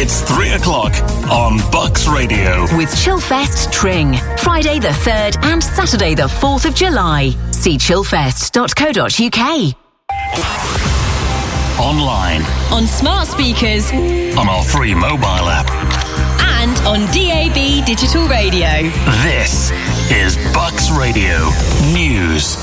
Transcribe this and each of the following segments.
It's 3 o'clock on Bucks Radio. With Chillfest Tring. Friday the 3rd and Saturday the 4th of July. See chillfest.co.uk. Online. On smart speakers. On our free mobile app. And on DAB digital radio. This is Bucks Radio News.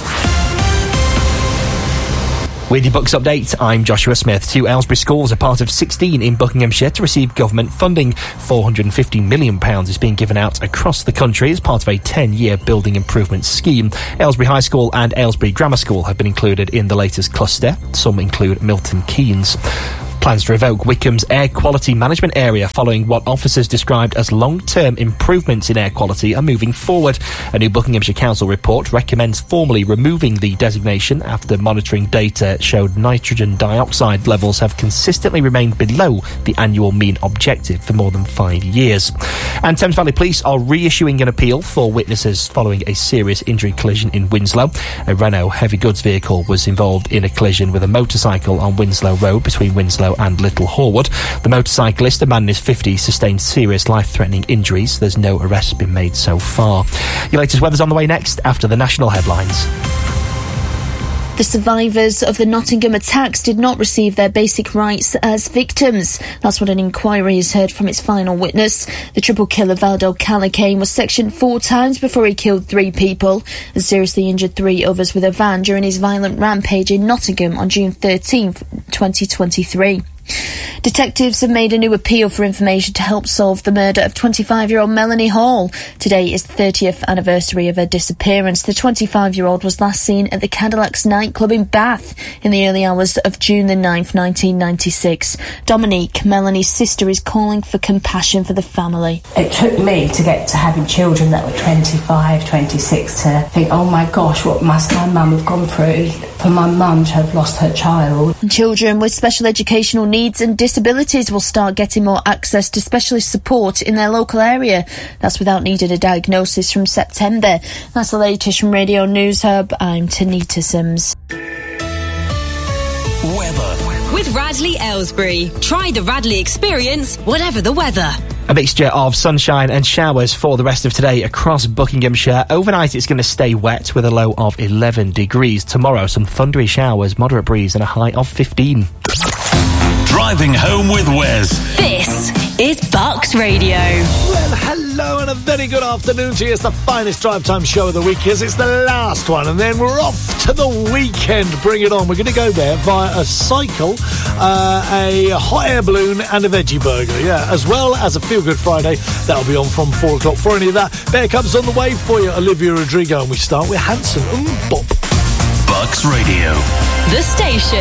With your Bucks update, I'm Joshua Smith. 2 Aylesbury schools are part of 16 in Buckinghamshire to receive government funding. £450 million is being given out across the country as part of a 10-year building improvement scheme. Aylesbury High School and Aylesbury Grammar School have been included in the latest cluster. Some include Milton Keynes. Plans to revoke Wycombe's air quality management area following what officers described as long-term improvements in air quality are moving forward. A new Buckinghamshire Council report recommends formally removing the designation after monitoring data showed nitrogen dioxide levels have consistently remained below the annual mean objective for more than 5 years. And Thames Valley Police are reissuing an appeal for witnesses following a serious injury collision in Winslow. A Renault heavy goods vehicle was involved in a collision with a motorcycle on Winslow Road between Winslow and Little Horwood. The motorcyclist, a man in his 50s, sustained serious life-threatening injuries. There's no arrests been made so far. Your latest weather's on the way next after the national headlines. The survivors of the Nottingham attacks did not receive their basic rights as victims. That's what an inquiry has heard from its final witness. The triple killer Valdo Callicane was sectioned 4 times before he killed 3 people and seriously injured 3 others with a van during his violent rampage in Nottingham on June 13th, 2023. Detectives have made a new appeal for information to help solve the murder of 25-year-old Melanie Hall. Today is the 30th anniversary of her disappearance. The 25-year-old was last seen at the Cadillacs nightclub in Bath in the early hours of June the 9th, 1996. Dominique, Melanie's sister, is calling for compassion for the family. It took me to get to having children that were 25, 26 to think, oh my gosh, what must my mum have gone through for my mum to have lost her child. Children with special educational needs and disabilities will start getting more access to specialist support in their local area. That's without needing a diagnosis from September. That's the latest from Radio News Hub. I'm Tanita Sims. Weather. With Radley Aylesbury. Try the Radley experience, whatever the weather. A mixture of sunshine and showers for the rest of today across Buckinghamshire. Overnight it's going to stay wet with a low of 11 degrees. Tomorrow some thundery showers, moderate breeze and a high of 15. Driving home with Wes. This is Bucks Radio. Well, hello and a very good afternoon to you. It's the finest drive time show of the week, as it's the last one, and then we're off to the weekend. Bring it on. We're going to go there via a cycle, a hot air balloon and a veggie burger, as well as a Feel Good Friday. That'll be on from 4 o'clock. For any of that, Bear Cubs on the way for you, Olivia Rodrigo, and we start with Hanson and Bop. Bucks Radio. The station